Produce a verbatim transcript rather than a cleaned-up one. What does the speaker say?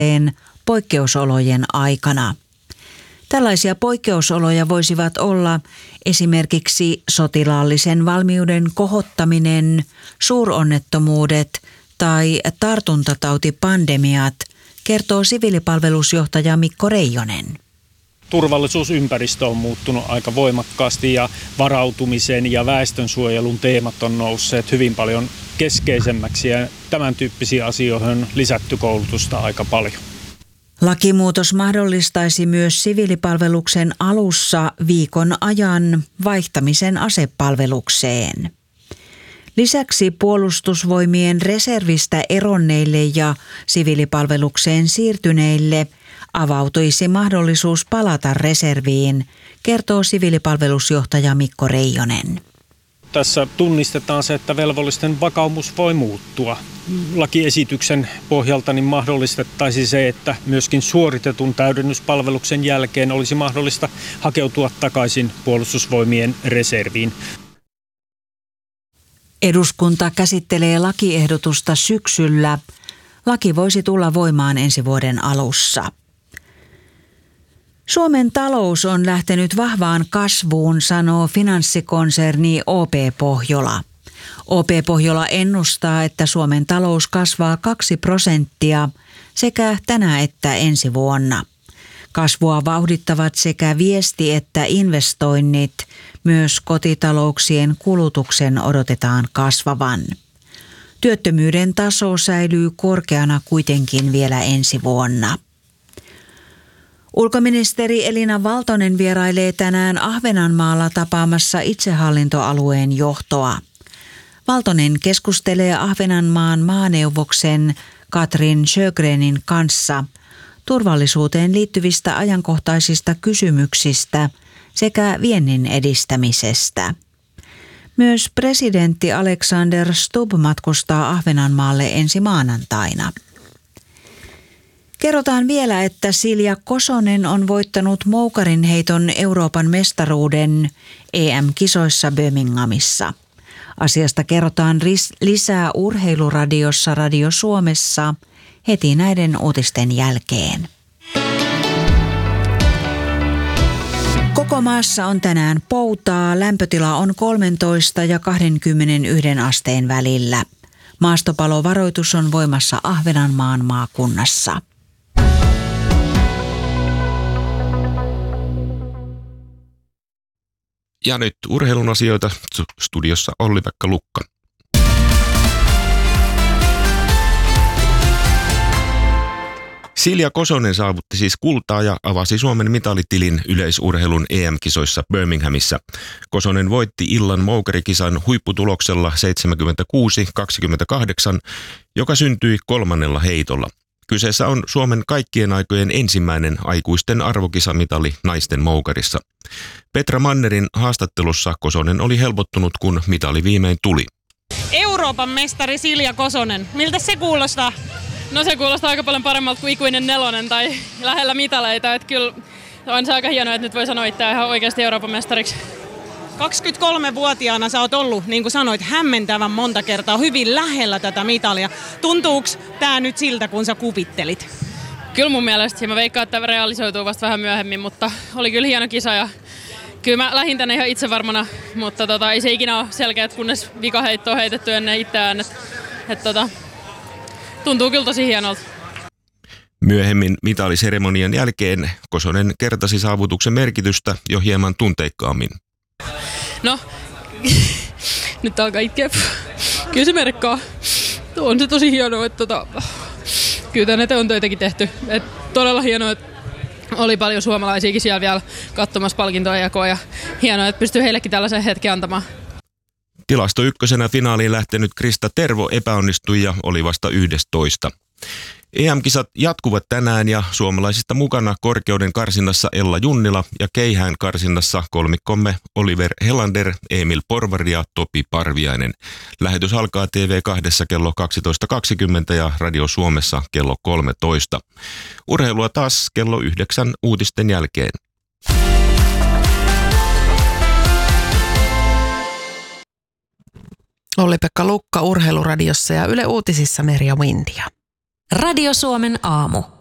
poikkeusolojen aikana. Tällaisia poikkeusoloja voisivat olla esimerkiksi sotilaallisen valmiuden kohottaminen, suuronnettomuudet tai tartuntatautipandemiat, kertoo siviilipalvelusjohtaja Mikko Reijonen. Turvallisuusympäristö on muuttunut aika voimakkaasti ja varautumisen ja väestönsuojelun teemat on nousseet hyvin paljon keskeisemmäksi ja tämän tyyppisiin asioihin on lisätty koulutusta aika paljon. Lakimuutos mahdollistaisi myös siviilipalveluksen alussa viikon ajan vaihtamisen asepalvelukseen. Lisäksi puolustusvoimien reservistä eronneille ja siviilipalvelukseen siirtyneille avautuisi mahdollisuus palata reserviin, kertoo siviilipalvelusjohtaja Mikko Reijonen. Tässä tunnistetaan se, että velvollisten vakaumus voi muuttua. Lakiesityksen pohjalta niin mahdollistettaisiin se, että myöskin suoritetun täydennyspalveluksen jälkeen olisi mahdollista hakeutua takaisin puolustusvoimien reserviin. Eduskunta käsittelee lakiehdotusta syksyllä. Laki voisi tulla voimaan ensi vuoden alussa. Suomen talous on lähtenyt vahvaan kasvuun, sanoo finanssikonserni O P Pohjola. O P Pohjola ennustaa, että Suomen talous kasvaa kaksi prosenttia sekä tänä että ensi vuonna. Kasvua vauhdittavat sekä viesti että investoinnit. Myös kotitalouksien kulutuksen odotetaan kasvavan. Työttömyyden taso säilyy korkeana kuitenkin vielä ensi vuonna. Ulkoministeri Elina Valtonen vierailee tänään Ahvenanmaalla tapaamassa itsehallintoalueen johtoa. Valtonen keskustelee Ahvenanmaan maaneuvoksen Katrin Sjögrenin kanssa turvallisuuteen liittyvistä ajankohtaisista kysymyksistä sekä viennin edistämisestä. Myös presidentti Alexander Stubb matkustaa Ahvenanmaalle ensi maanantaina. Kerrotaan vielä, että Silja Kosonen on voittanut moukarinheiton Euroopan mestaruuden E M-kisoissa Birminghamissa. Asiasta kerrotaan ris- lisää Urheiluradiossa Radio Suomessa heti näiden uutisten jälkeen. Koko maassa on tänään poutaa. Lämpötila on kolmetoista ja kaksikymmentäyksi asteen välillä. Maastopalovaroitus on voimassa Ahvenanmaan maakunnassa. Ja nyt urheilun asioita. Studiossa Olli-Pekka Lukka. Silja Kosonen saavutti siis kultaa ja avasi Suomen mitalitilin yleisurheilun E M-kisoissa Birminghamissa. Kosonen voitti illan moukarikisan huipputuloksella seitsemänkymmentäkuusi kaksikymmentäkahdeksan, joka syntyi kolmannella heitolla. Kyseessä on Suomen kaikkien aikojen ensimmäinen aikuisten arvokisamitali naisten moukarissa. Petra Mannerin haastattelussa Kosonen oli helpottunut, kun mitali viimein tuli. Euroopan mestari Silja Kosonen. Miltä se kuulostaa? No se kuulostaa aika paljon paremmalta kuin ikuinen nelonen tai lähellä mitaleita. Että kyllä on se aika hienoa, että nyt voi sanoa itseään ihan oikeasti Euroopan mestariksi. kaksikymmentäkolmevuotiaana sä oot ollut, niin kuin sanoit, hämmentävän monta kertaa hyvin lähellä tätä mitalia. Tuntuuko tää nyt siltä, kun sä kuvittelit? Kyllä mun mielestä. Mä veikkaan, että realisoituu vasta vähän myöhemmin, mutta oli kyllä hieno kisa. Ja kyllä mä lähdin tänne ihan itsevarmana, mutta tota, ei se ikinä ole selkeä, kunnes vikaheitto on heitetty ennen itseään. Et, et, tota, tuntuu kyllä tosi hienolta. Myöhemmin mitaliseremonian jälkeen Kosonen kertasi saavutuksen merkitystä jo hieman tunteikkaammin. No, nyt alkaa itkeä. Kyllä se merkkaa. On se tosi hienoa, että tota, kyllä tänne on töitäkin tehty. Et todella hienoa, että oli paljon suomalaisiakin siellä vielä katsomassa palkintoja jakoa ja hienoa, että pystyy heillekin tällaisen hetken antamaan. Tilasto ykkösenä finaaliin lähtenyt Krista Tervo epäonnistui ja oli vasta yhdestoista. E M-kisat jatkuvat tänään ja suomalaisista mukana korkeuden karsinnassa Ella Junnila ja keihään karsinnassa kolmikkomme Oliver Helander, Emil Porvari ja Topi Parviainen. Lähetys alkaa T V kaksi kello kaksitoista kaksikymmentä ja Radio Suomessa kello kolmetoista. Urheilua taas kello yhdeksän uutisten jälkeen. Olli-Pekka Lukka Urheiluradiossa ja Yle Uutisissa Merja Windia. Radio Suomen aamu.